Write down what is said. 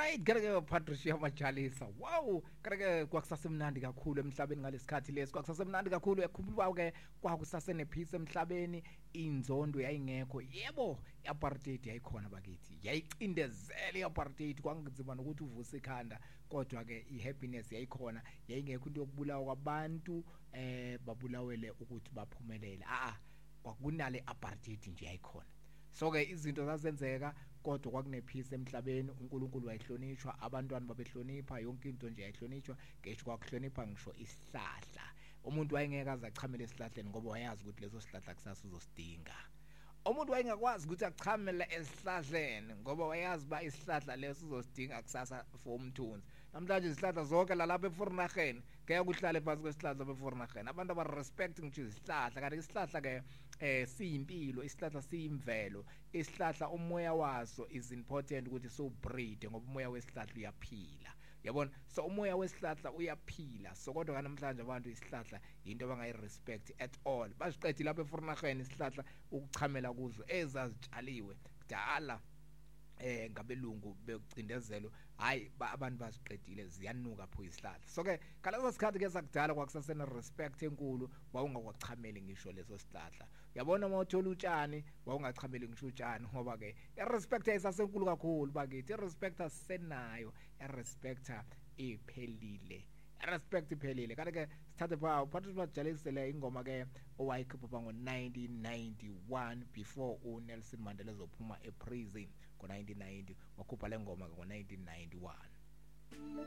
Alright, ke Patricia Majalisa. Wow, ke kwakusasemnandi kakhulu emhlabeni ngalesikhathi lesi. Kwakusasemnandi kakhulu yakhumbula ke kwakusasene peace emhlabeni, inzondo yayingekho. Yebo, iapartheid yayikhona bakithi. Yayicindezela iapartheid kwangizima nokuthi uvuse ikhanda, kodwa ke ihappiness yayikhona. Yayingekho into yokubulawa kwabantu babulawele ukuthi baphumelele. Kwakunale apartheid nje yayikhona. So ke izinto zazenzeka kodwa kwakune peace emhlabeni, uNkulunkulu wayihlonishwa, abantwana babehlonipha, yonke into nje yayihlonishwa, ngisho kwakuhlonipha ngisho isihlahla. Umuntu wayengeke azachamela esihlahleni ngoba wayazi ukuthi leso sihlahla kusasa uzosidinga. Umuntu wayengakwazi ukuthi achamele esihlahleni ngoba wayazi ba isihlahla leso uzosidinga kusasa for umthunzi. Namhlanje isihlahla zonke lalapha eFornaghen ngeke kuhlale phansi kwesihlahla beFornaghen. Abantu aba respect ngisho isihlahla, kanti isihlahla ke siyimpilo, isihlahla siyimvelo. Isihlahla umoya waso is important ukuthi so breathe ngoba umoya wesihlahla uyaphila. Yabona, so umoya wesihlahla uyaphila. So kodwa namhlanje abantu isihlahla into abangayirespect at all. Basiqedile lapha eFornaghen isihlahla ukuchamela kuzo ezazitshaliwe kudala ngabelungu bekucindezelo. Hayi abantu basiqedile, ziyanuka pho isihlahla. So ke kalazo sikhathi ke sakudala kwakusasena respect enkulu, wawungakwachameli ngisho leso sihlahla. Uyabona uma uthola utshani wawungachameli ngisho utshani ngoba ke irespect ayisasenkulu kakhulu bakithi. Irespect asenayo, irespect iphelile. Respect iphelile. Kanti ke sithathe pha Patricia Majalisa le ingoma ke owayikhipha ngo1991 before uNelson Mandela ezophuma eprison ngo1990, wakhupha le ngoma ngo1991.